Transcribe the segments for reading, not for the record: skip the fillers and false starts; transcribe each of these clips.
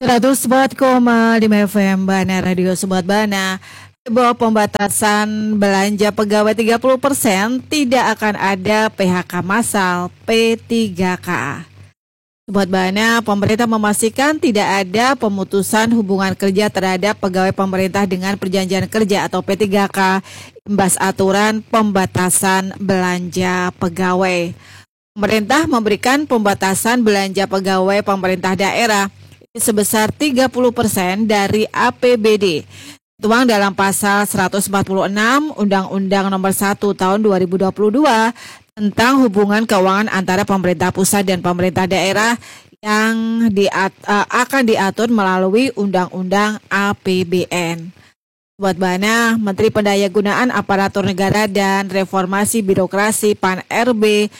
104,5 FM Bana Radio Sobat Bana. Bahwa pembatasan belanja pegawai 30% tidak akan ada PHK massal P3K. Sobat Bana, pemerintah memastikan tidak ada pemutusan hubungan kerja terhadap pegawai pemerintah dengan perjanjian kerja atau P3K imbas aturan pembatasan belanja pegawai. Pemerintah memberikan pembatasan belanja pegawai pemerintah daerah sebesar 30% dari APBD. Tuang dalam pasal 146 Undang-Undang Nomor 1 Tahun 2022 tentang hubungan keuangan antara pemerintah pusat dan pemerintah daerah yang akan diatur melalui Undang-Undang APBN. Buat Bana, Menteri Pendayagunaan Aparatur Negara dan Reformasi Birokrasi PAN-RB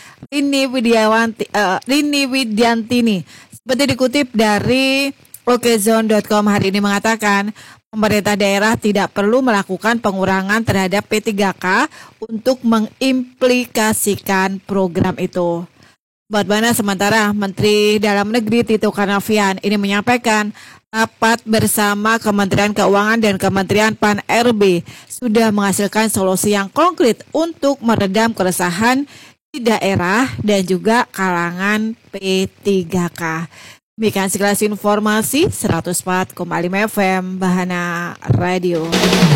Rini Widiantini seperti dikutip dari okezone.com hari ini mengatakan pemerintah daerah tidak perlu melakukan pengurangan terhadap P3K untuk mengimplikasikan program itu. Buat Bana, sementara Menteri Dalam Negeri Tito Karnavian ini menyampaikan rapat bersama Kementerian Keuangan dan Kementerian PAN-RB sudah menghasilkan solusi yang konkret untuk meredam keresahan di daerah dan juga kalangan P3K. Demikian sekilas informasi 104,5 FM Bahana Radio.